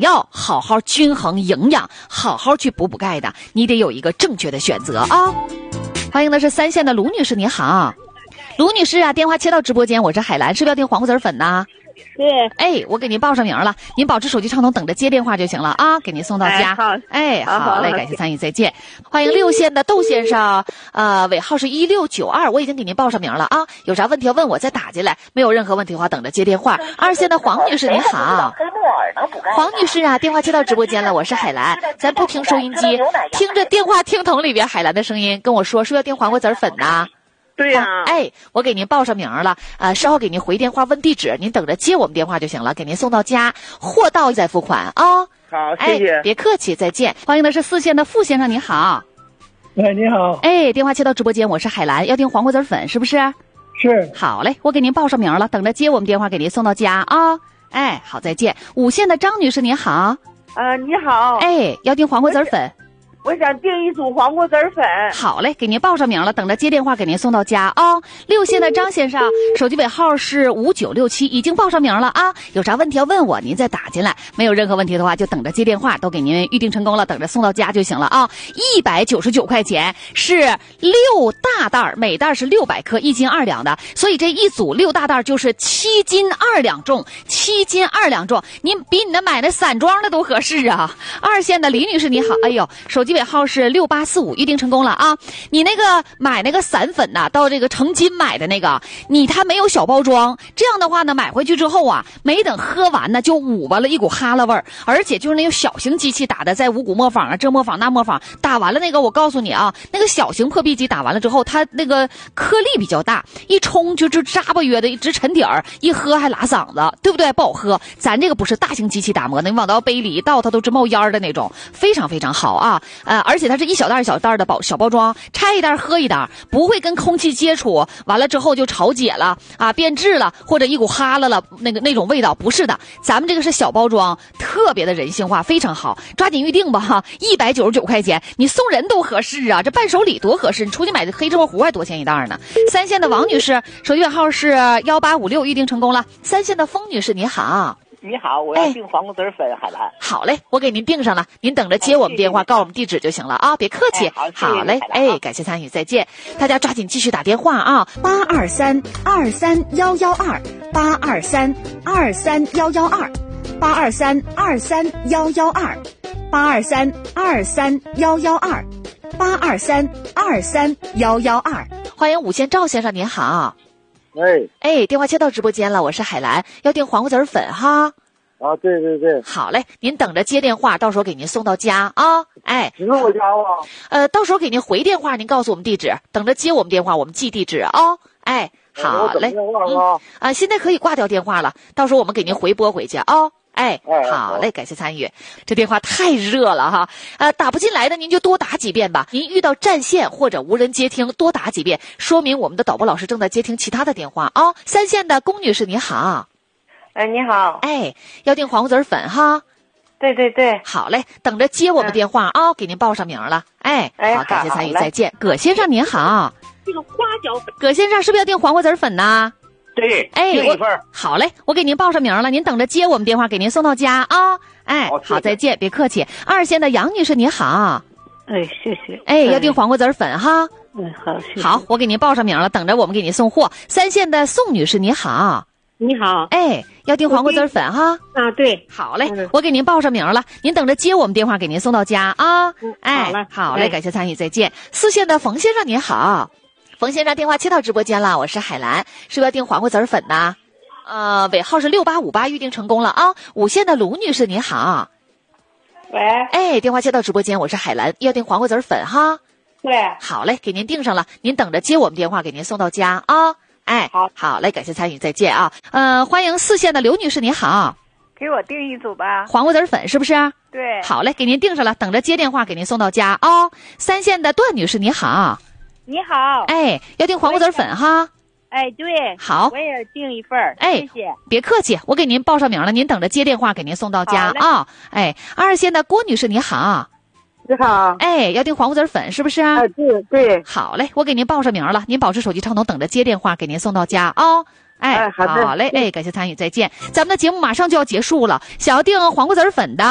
要好好均衡营养，好好去补钙的，你得有一个正确的选择啊。欢迎的是3线的卢女士，你好。卢女士啊，电话切到直播间，我是海兰，是不是要订黄瓜籽粉呢？ 对。 哎，我给您报上名了，您保持手机畅通，等着接电话就行了啊，给您送到家。 好。 哎，好嘞，感谢参与，再见。欢迎6线的窦先生，尾号是1692，我已经给您报上名了啊，有啥问题要问我再打进来，没有任何问题的话等着接电话。2线的黄女士你好。黄女士啊，电话接到直播间了，我是海兰，咱不听收音机，听着电话听筒里边海兰的声音跟我说，是不是要订黄瓜籽粉呢？ 对呀。 哎，我给您报上名了，稍后给您回电话问地址，您等着接我们电话就行了，给您送到家，货到再付款啊。 好，谢谢。 别客气，再见。欢迎的是4线的傅先生，你好。 哎，你好。 哎，电话接到直播间，我是海兰，要订黄瓜籽粉是不是？ 是。 好嘞，我给您报上名了，等着接我们电话，给您送到家啊。哎，好，再见。5线的张女士，你好。 你好。 哎，要订黄瓜籽粉。 我想订一组黄瓜籽粉。 好嘞，给您报上名了，等着接电话给您送到家啊。6线的张先生，手机尾号是5967，已经报上名了啊。有啥问题要问我，您再打进来。没有任何问题的话，就等着接电话，都给您预定成功了，等着送到家就行了啊。199块钱是6大袋，每袋是600克，1斤2两的，所以这一组6大袋就是7斤2两重，7斤2两重，您比你那买那散装的都合适啊。2线的李女士你好，哎呦，手机尾号是6845，预定成功了啊！你那个买那个散粉呐，到这个成斤买的那个，它没有小包装，这样的话呢，买回去之后啊，没等喝完呢，就捂巴了一股哈喇味儿，而且就是那种小型机器打的，在五谷磨坊啊，这磨坊那磨坊打完了那个，我告诉你啊，那个小型破壁机打完了之后，它那个颗粒比较大，一冲就扎巴约的，一直沉底儿，一喝还拉嗓子，对不对？不好喝。咱这个不是大型机器打磨的，你往到杯里一倒，它都直冒烟的那种，非常非常好啊。而且它是一小袋一小袋的小包装，拆一袋喝一袋，不会跟空气接触，完了之后就潮解了啊，变质了，或者一股哈喇了那种味道，不是的，咱们这个是小包装，特别的人性化，非常好，抓紧预定吧哈，199块钱，你送人都合适啊，这伴手礼多合适，你出去买的黑芝麻糊还多钱一袋呢。3线的王女士，手机尾号是1856，预定成功了。3线的风女士，你好。 你好，我要订黄瓜籽粉，海兰。 好嘞，我给您订上了，您等着接我们电话，告诉我们地址就行了啊，别客气。好嘞，哎，感谢参与，再见。大家抓紧继续打电话啊，8232311282311282323112823231128232312，欢迎5线赵先生，您好。哎，电话接到直播间了，我是海兰，要订黄瓜籽粉哈。 啊，对对对。 好嘞，您等着接电话，到时候给您送到家啊。哎， 你说我家吗？ 到时候给您回电话，您告诉我们地址，等着接我们电话，我们寄地址啊。哎，好嘞。现在可以挂掉电话了，到时候我们给您回拨回去啊。哎，好嘞，感谢参与。这电话太热了哈，打不进来的您就多打几遍吧。您遇到占线或者无人接听，多打几遍，说明我们的导播老师正在接听其他的电话啊。3线的龚女士，你好。 你好。 哎，要订黄瓜籽粉哈。 对对对。 好嘞，等着接我们电话啊，给您报上名了。哎，好，感谢参与，再见。葛先生您好。 这个花椒粉。 葛先生是不是要订黄瓜籽粉呢？ 对， 哎， 订一份。 好嘞，我给您报上名了，您等着接我们电话，给您送到家啊。哎，好，再见，别客气。2线的杨女士你好。 哎，谢谢。 哎，要订黄瓜籽粉哈。 好，谢谢。 好，我给您报上名了，等着我们给您送货。3线的宋女士你好。 你好。 哎，要订黄瓜籽粉哈。 啊，对。 好嘞，我给您报上名了，您等着接我们电话，给您送到家啊。哎，好嘞，感谢参与，再见。4线的冯先生您好。冯先生，电话接到直播间了，我是海兰，是不是要订黄瓜籽粉呢？尾号是6858，预定成功了啊。5线的卢女士您好。 喂。 哎，电话接到直播间，我是海兰，要订黄瓜籽粉哈。 对。 好嘞，给您订上了，您等着接我们电话，给您送到家啊。哎，好嘞，感谢参与，再见啊。欢迎4线的刘女士您好。 给我订一组吧。 黄瓜籽粉是不是？ 对。 好嘞，给您订上了，等着接电话，给您送到家啊。3线的段女士您好。 你好。 哎，要订黄瓜籽粉哈。 哎，对。 好， 我也订一份。 哎， 谢谢。 别客气，我给您报上名了，您等着接电话，给您送到家啊。哎，2线的郭女士你好。 你好。 哎，要订黄瓜籽粉是不是？ 哎，对对。 好嘞，我给您报上名了，您保持手机畅通，等着接电话，给您送到家啊。哎，好嘞，哎，感谢参与，再见。咱们的节目马上就要结束了，想要订黄瓜籽粉的